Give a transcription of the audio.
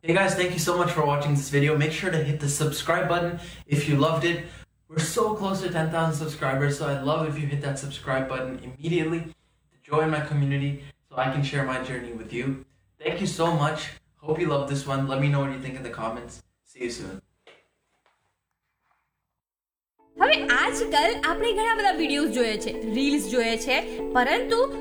Hey guys, thank you so much for watching this video. Make sure to hit the subscribe button if you loved it. We're so close to 10,000 subscribers, so I'd love if you hit that subscribe button immediately to join my community so I can share my journey with you. Thank you so much. Hope you love this one. Let me know what you think in the comments. See you soon. હવે આજકાલ આપણે ઘણા બધા videos જોઈએ છે, reels જોઈએ છે, પરંતુ